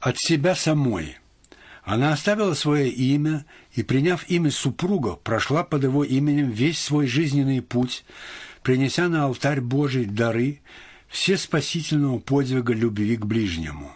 от себя самой. Она оставила свое имя и, приняв имя супруга, прошла под его именем весь свой жизненный путь, принеся на алтарь Божий дары все спасительного подвига любви к ближнему.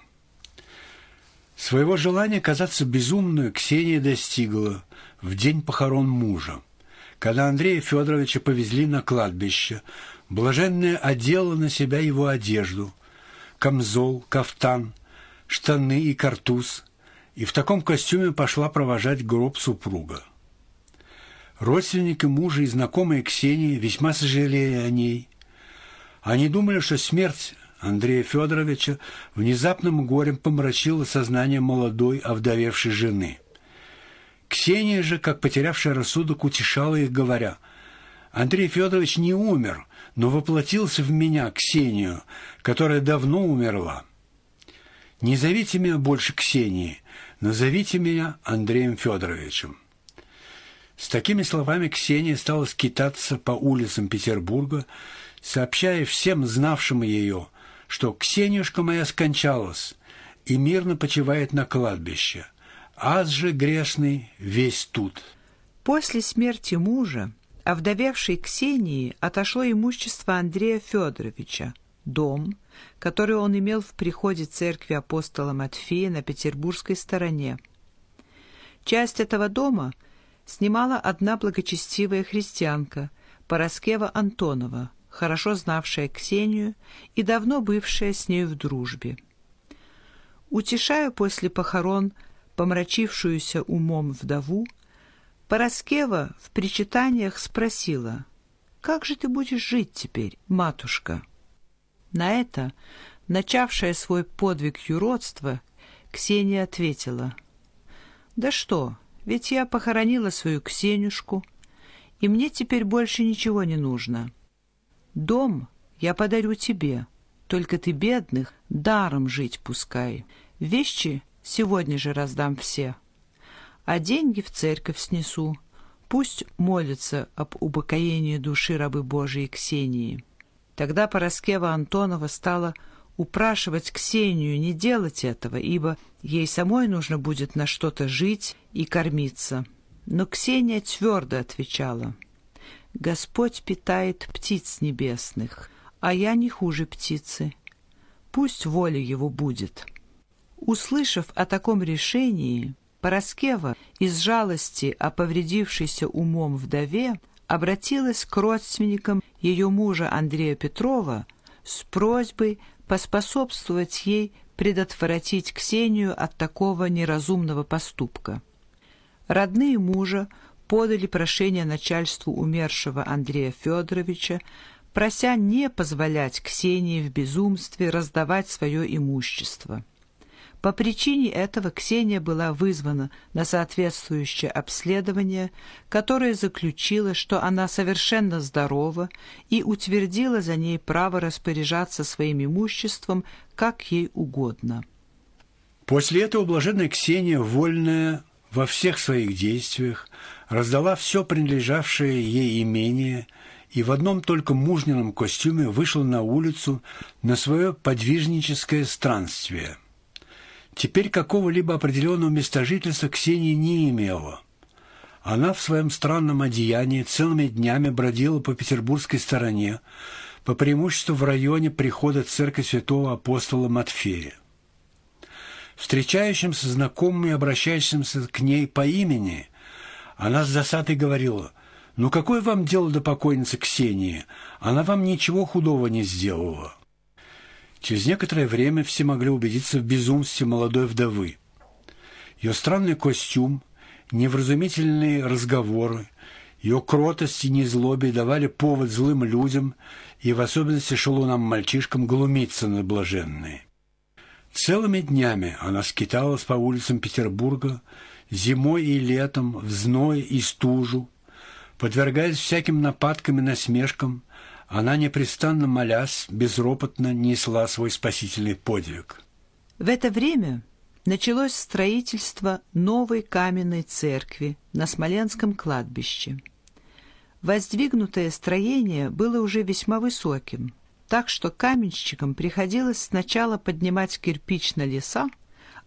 Своего желания казаться безумной Ксения достигла в день похорон мужа. Когда Андрея Федоровича повезли на кладбище, блаженная одела на себя его одежду, камзол, кафтан, штаны и картуз, и в таком костюме пошла провожать гроб супруга. Родственники мужа и знакомые Ксении весьма сожалели о ней. Они думали, что смерть Андрея Федоровича внезапным горем помрачила сознание молодой овдовевшей жены. Ксения же, как потерявшая рассудок, утешала их, говоря: «Андрей Федорович не умер, но воплотился в меня, Ксению, которая давно умерла. Не зовите меня больше Ксенией, назовите меня Андреем Федоровичем». С такими словами Ксения стала скитаться по улицам Петербурга, сообщая всем знавшим ее, что «Ксениюшка моя скончалась и мирно почивает на кладбище, аз же грешный весь тут». После смерти мужа овдовевшей Ксении отошло имущество Андрея Федоровича, дом, который он имел в приходе церкви апостола Матфея на петербургской стороне. Часть этого дома снимала одна благочестивая христианка, Параскева Антонова, хорошо знавшая Ксению и давно бывшая с нею в дружбе. Утешая после похорон помрачившуюся умом вдову, Параскева в причитаниях спросила: «Как же ты будешь жить теперь, матушка?» На это, начавшая свой подвиг юродства, Ксения ответила: «Да что, ведь я похоронила свою Ксенюшку, и мне теперь больше ничего не нужно. Дом я подарю тебе, только ты, бедных, даром жить пускай. Вещи сегодня же раздам все, а деньги в церковь снесу, пусть молятся об упокоении души рабы Божией Ксении». Тогда Параскева Антонова стала упрашивать Ксению не делать этого, ибо ей самой нужно будет на что-то жить и кормиться. Но Ксения твердо отвечала: «Господь питает птиц небесных, а я не хуже птицы. Пусть воля его будет». Услышав о таком решении, Параскева из жалости о повредившейся умом вдове обратилась к родственникам ее мужа Андрея Петрова с просьбой поспособствовать ей предотвратить Ксению от такого неразумного поступка. Родные мужа подали прошение начальству умершего Андрея Федоровича, прося не позволять Ксении в безумстве раздавать свое имущество. По причине этого Ксения была вызвана на соответствующее обследование, которое заключило, что она совершенно здорова, и утвердило за ней право распоряжаться своим имуществом, как ей угодно. После этого блаженная Ксения, вольная во всех своих действиях, раздала все принадлежавшее ей имение и в одном только мужнином костюме вышла на улицу на свое подвижническое странствие. Теперь какого-либо определенного места жительства Ксения не имела. Она в своем странном одеянии целыми днями бродила по петербургской стороне, по преимуществу в районе прихода церкви святого апостола Матфея. Встречающимся знакомым и обращающимся к ней по имени, она с досадой говорила: «Ну какое вам дело до покойницы Ксении? Она вам ничего худого не сделала». Через некоторое время все могли убедиться в безумстве молодой вдовы. Ее странный костюм, невразумительные разговоры, ее кротость и незлобие давали повод злым людям и в особенности шалунам-мальчишкам глумиться над блаженной. Целыми днями она скиталась по улицам Петербурга, зимой и летом, в зной и стужу. Подвергаясь всяким нападкам и насмешкам, она, непрестанно молясь, безропотно несла свой спасительный подвиг. В это время началось строительство новой каменной церкви на Смоленском кладбище. Воздвигнутое строение было уже весьма высоким, так что каменщикам приходилось сначала поднимать кирпич на леса,